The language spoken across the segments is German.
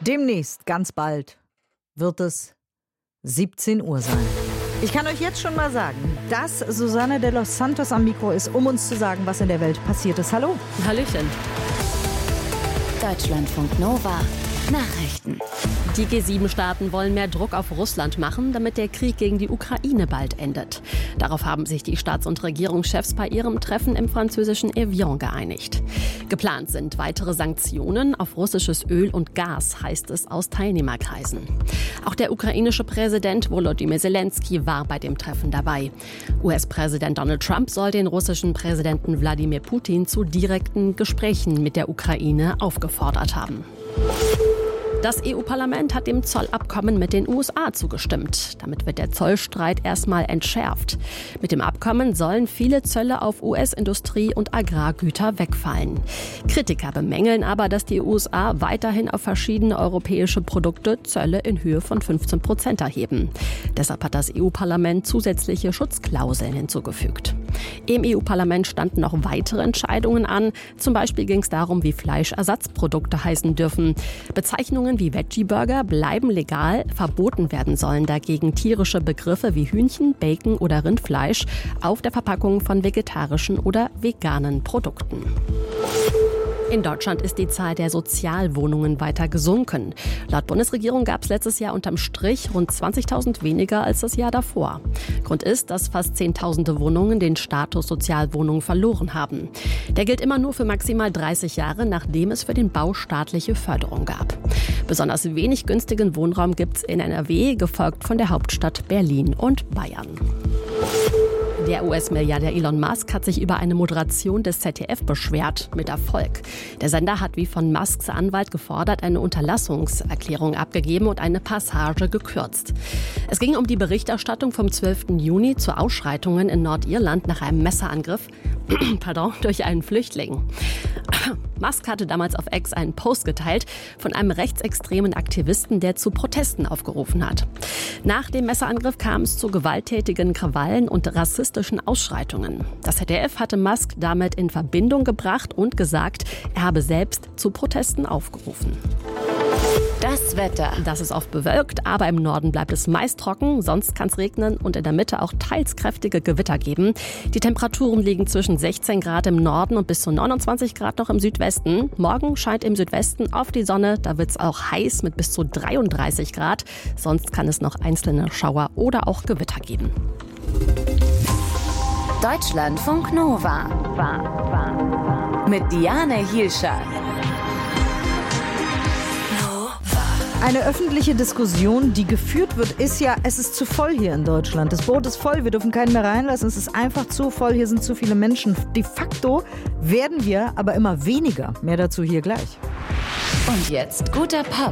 Demnächst, ganz bald, wird es 17 Uhr sein. Ich kann euch jetzt schon mal sagen, dass Susanne de los Santos am Mikro ist, um uns zu sagen, was in der Welt passiert ist. Hallo. Hallöchen. Deutschlandfunk Nova. Nachrichten. Die G7-Staaten wollen mehr Druck auf Russland machen, damit der Krieg gegen die Ukraine bald endet. Darauf haben sich die Staats- und Regierungschefs bei ihrem Treffen im französischen Evian geeinigt. Geplant sind weitere Sanktionen auf russisches Öl und Gas, heißt es aus Teilnehmerkreisen. Auch der ukrainische Präsident Volodymyr Zelensky war bei dem Treffen dabei. US-Präsident Donald Trump soll den russischen Präsidenten Wladimir Putin zu direkten Gesprächen mit der Ukraine aufgefordert haben. Das EU-Parlament hat dem Zollabkommen mit den USA zugestimmt. Damit wird der Zollstreit erstmal entschärft. Mit dem Abkommen sollen viele Zölle auf US-Industrie- und Agrargüter wegfallen. Kritiker bemängeln aber, dass die USA weiterhin auf verschiedene europäische Produkte Zölle in Höhe von 15% erheben. Deshalb hat das EU-Parlament zusätzliche Schutzklauseln hinzugefügt. Im EU-Parlament standen noch weitere Entscheidungen an. Zum Beispiel ging es darum, wie Fleischersatzprodukte heißen dürfen. Bezeichnungen wie Veggie-Burger bleiben legal, verboten werden sollen dagegen tierische Begriffe wie Hühnchen, Bacon oder Rindfleisch auf der Verpackung von vegetarischen oder veganen Produkten. In Deutschland ist die Zahl der Sozialwohnungen weiter gesunken. Laut Bundesregierung gab es letztes Jahr unterm Strich rund 20.000 weniger als das Jahr davor. Grund ist, dass fast Zehntausende Wohnungen den Status Sozialwohnung verloren haben. Der gilt immer nur für maximal 30 Jahre, nachdem es für den Bau staatliche Förderung gab. Besonders wenig günstigen Wohnraum gibt es in NRW, gefolgt von der Hauptstadt Berlin und Bayern. Der US-Milliardär Elon Musk hat sich über eine Moderation des ZDF beschwert, mit Erfolg. Der Sender hat wie von Musks Anwalt gefordert eine Unterlassungserklärung abgegeben und eine Passage gekürzt. Es ging um die Berichterstattung vom 12. Juni zu Ausschreitungen in Nordirland nach einem Messerangriff durch einen Flüchtling. Musk hatte damals auf X einen Post geteilt von einem rechtsextremen Aktivisten, der zu Protesten aufgerufen hat. Nach dem Messerangriff kam es zu gewalttätigen Krawallen und rassistischen Ausschreitungen. Das ZDF hatte Musk damit in Verbindung gebracht und gesagt, er habe selbst zu Protesten aufgerufen. Das Wetter. Das ist oft bewölkt, aber im Norden bleibt es meist trocken. Sonst kann es regnen und in der Mitte auch teils kräftige Gewitter geben. Die Temperaturen liegen zwischen 16 Grad im Norden und bis zu 29 Grad noch im Südwesten. Morgen scheint im Südwesten oft die Sonne. Da wird es auch heiß mit bis zu 33 Grad. Sonst kann es noch einzelne Schauer oder auch Gewitter geben. Deutschlandfunk Nova. Mit Diane Hielscher. Eine öffentliche Diskussion, die geführt wird, ist ja, es ist zu voll hier in Deutschland. Das Boot ist voll, wir dürfen keinen mehr reinlassen. Es ist einfach zu voll, hier sind zu viele Menschen. De facto werden wir aber immer weniger. Mehr dazu hier gleich. Und jetzt guter Pop.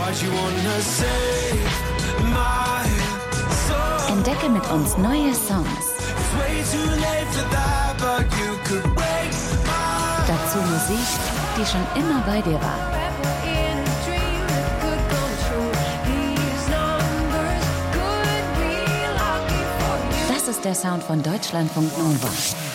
Entdecke mit uns neue Songs. Dazu Musik, die schon immer bei dir war. Das ist der Sound von Deutschlandfunk Nova.